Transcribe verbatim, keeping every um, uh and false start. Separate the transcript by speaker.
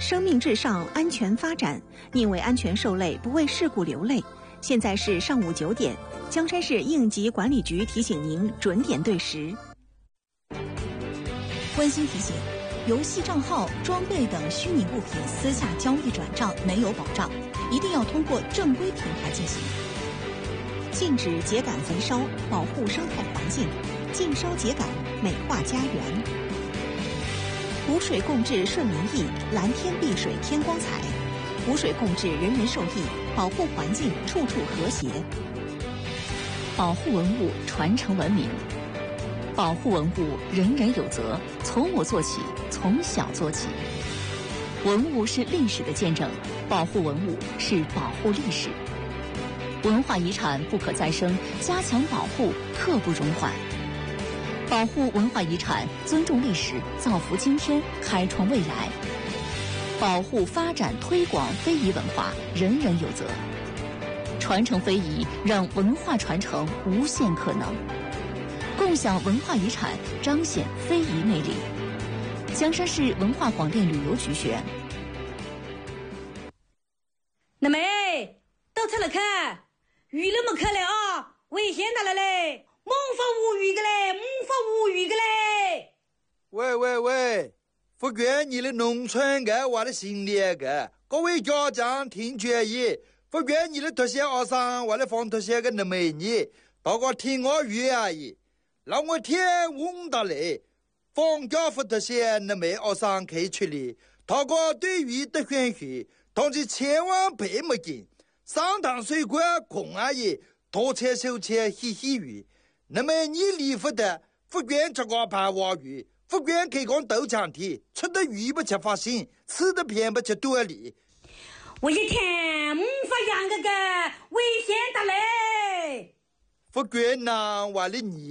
Speaker 1: 生命至上，安全发展。宁为安全受累，不为事故流泪。现在是上午九点，江山市应急管理局提醒您准点对时。温馨提醒：游戏账号、装备等虚拟物品私下交易转账没有保障，一定要通过正规平台进行。禁止秸秆焚烧，保护生态环境；禁烧秸秆，美化家园。湖水共治顺民意，蓝天碧水天光彩。湖水共治人人受益，保护环境处处和谐。
Speaker 2: 保护文物，传承文明。保护文物，人人有责，从我做起，从小做起。文物是历史的见证，保护文物是保护历史。文化遗产不可再生，加强保护刻不容缓。保护文化遗产，尊重历史，造福今天，开创未来。保护、发展、推广非遗文化，人人有责。传承非遗，让文化传承无限可能。共享文化遗产，彰显非遗魅力。江山市文化广电旅游局宣。
Speaker 3: 那妹，都出来看，鱼都没看了啊，危险到了嘞！猛发无语的嘞，猛发无语的嘞！
Speaker 4: 喂喂喂，福建你的农村个娃的心里个，各位家长听决议，福建你的特些学生娃的放特些个那美女，大家听我语而已。让我天问到嘞，放假福特些那美学生开出来，大家对于的选许，同时千万别没劲，上堂水果空而已，多切手切嘻嘻语。那么你离福的福建这个盘娃鱼，福建开工豆浆体，吃的鱼不吃发心，吃的偏不吃多里。
Speaker 3: 我一天唔发样个个危险的嘞！
Speaker 4: 福建呐，话的你。